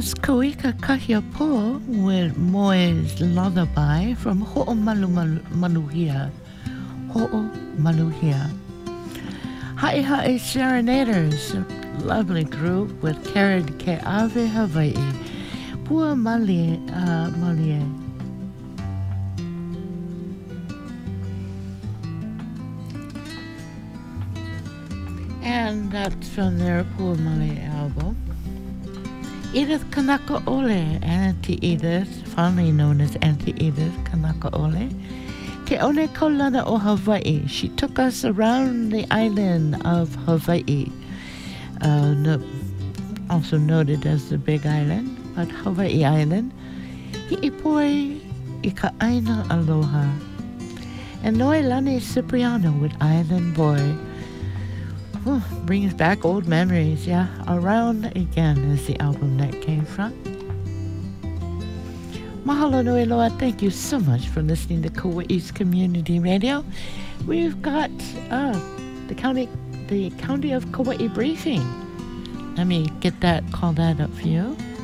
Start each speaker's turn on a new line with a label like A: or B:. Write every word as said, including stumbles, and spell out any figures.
A: was Kauika Kahiapo with Moe's Lullaby from Ho'omalu Maluhia. Ho'omaluhia. Ha'i Ha'i Serenaders, lovely group with Karen Ke'ave Hawaii. Pua Malie, uh, Malie. And that's from their Pua Malie album. Edith Kanaka Ole, Auntie Edith, fondly known as Auntie Edith Kanaka Ole. Ke one kaulana o Hawaii. She took us around the island of Hawaii, uh, no, also noted as the Big Island, but Hawaii Island. Hi'ipoi I ka aina aloha. And Noelani Cipriano with Island Boy. Whew, brings back old memories, yeah. Around Again is the album that came from. Mahalo nui loa, thank you so much for listening to Kauai's Community Radio. We've got uh, the county, the County of Kauai briefing. Let me get that, call that up for you.